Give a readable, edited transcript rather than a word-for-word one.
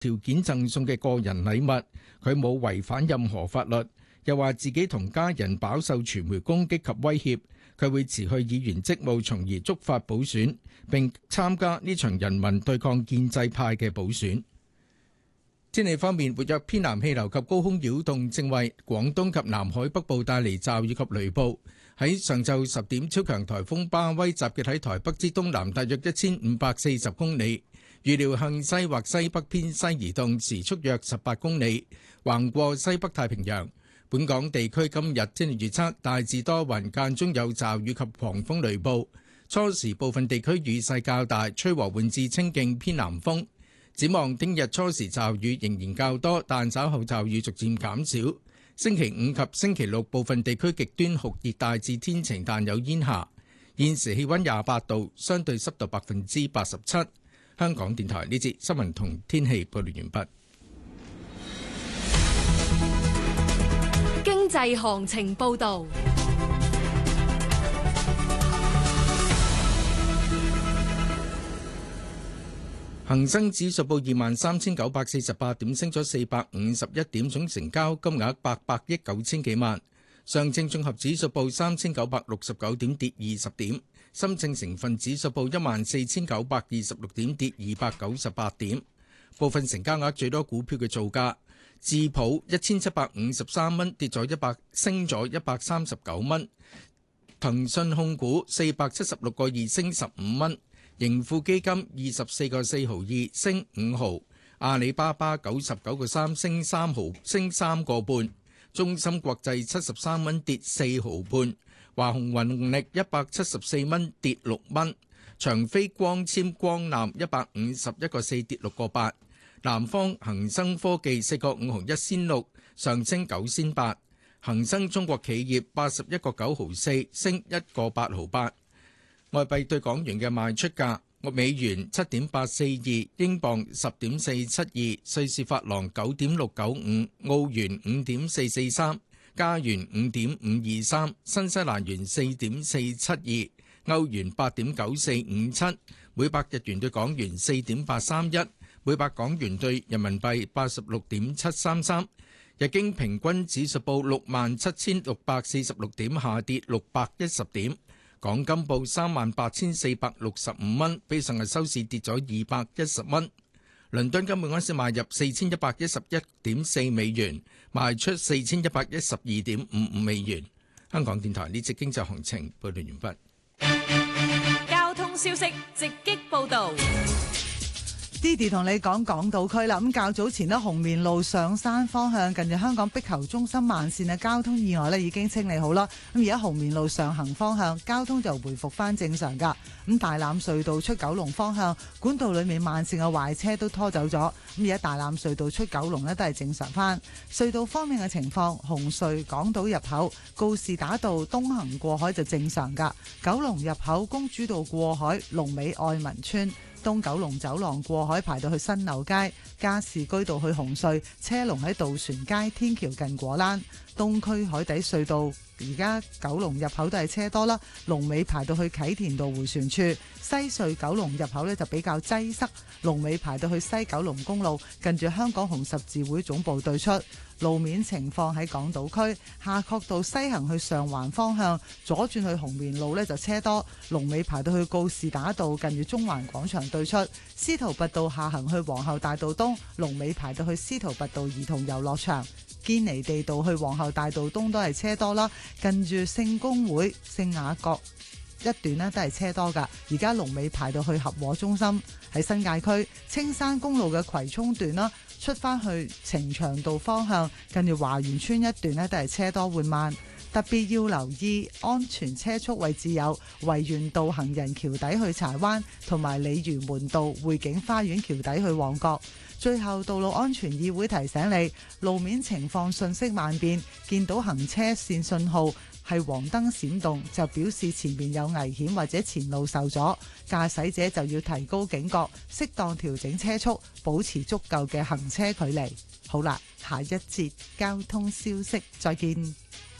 條件贈送嘅個人禮物，佢冇違反任何法律。又話自己同家人飽受傳媒攻擊及威脅，佢會辭去議員職務，從而觸發補選，並參加呢場人民對抗建制派嘅補選。天氣方面，活躍偏南氣流及高空擾動正為廣東及南海北部帶嚟驟雨及雷暴。喺上晝10點，超強颱風巴威集結喺台北之東南大約1540公里，預料向西或西北偏西移動，時速約18公里，橫過西北太平洋。本港地區今日天氣預測大致多雲，間中有驟雨及狂風雷暴，初時部分地區雨勢較大，吹和緩至清勁偏南風。展望聽日初時驟雨仍然較多，但稍後驟雨逐漸減少。星期五及星期六部分地區極端酷熱，大致天晴但有煙霞。現時氣溫28度，相對濕度87%。香港電台呢節新聞同天氣報道完畢。 經濟行情報道。 恒生指數報23,948點，升咗451點，總成交金額800億9千幾萬。上證綜合指數報3,969點，跌20點。深證成分指數報14,926點，跌298點。部分成交額最多股票嘅造價：智普1753蚊，跌咗升咗139蚊；騰訊控股476個2，升15蚊；盈富基金24個4毫2，升5毫；阿里巴巴99個3，升3毫，升3個半；中芯國際73蚊，跌4毫半；華虹雲力174蚊，跌6蚊；長飛光纖光纜151個4，跌6個8；南方恒生科技4個5毫1仙6，上升9仙8；恒生中國企業81個9毫4，升1個8毫8。外幣對港元嘅賣出價：美元7.842，英鎊10.472，瑞士法郎9.695，澳元5.443，加元5.523，新西蘭元4.472，歐元8.9457，每百日元對港元4.831，每百港元對人民幣86.733。日經平均指數報67,646點，下跌610點。港金報38,465蚊，比上日收市跌咗210蚊。倫敦金每盎司賣入4,111.4美元，賣出4,112.55美元。香港電台呢節經濟行情報道完畢。交通消息直擊報導。 Didi 同你講港島區啦，咁較早前呢，紅棉路上山方向近住香港壁球中心慢線嘅交通意外呢已經清理好啦。咁而家紅棉路上行方向交通就回復翻正常噶。咁大欖隧道出九龍方向管道裏面慢線嘅壞車都拖走咗。咁而家大欖隧道出九龍呢都係正常翻。隧道方面嘅情況，紅隧港島入口告士打道東行過海就正常噶。九龍入口公主道過海龍尾愛民村。東九龍走廊過海排到去新樓街，加士居道去紅隧車龍喺渡船街天橋近果欄。東區海底隧道而家九龍入口都係車多啦，龍尾排到去啟田道迴旋處。西隧九龍入口呢就比較擠塞，龍尾排到去西九龍公路近住香港紅十字會總部對出。路面情況喺港島區夏慤道西行去上環方向左轉去紅棉路呢就車多，龍尾排到去告士打道近住中環廣場對出。司徒拔道下行去皇后大道東，龍尾排到去司徒拔道兒童遊樂場。堅尼地道去皇后大道東都係車多啦，近住聖公會聖雅各一段呢都係車多噶。而家龍尾排到去合和中心。喺新界區青山公路嘅葵涌段啦，出返去呈祥道方向近住華園村一段呢都係車多緩慢。特別要留意安全車速位置有維園道行人橋底去柴灣，同埋鯉魚門道匯景花園橋底去旺角。最後，道路安全議會提醒你，路面情況瞬息萬變，見到行車線信號係黃燈閃動，就表示前面有危險或者前路受阻，駕駛者就要提高警覺，適當調整車速，保持足夠嘅行車距離。好啦，下一節交通消息，再見。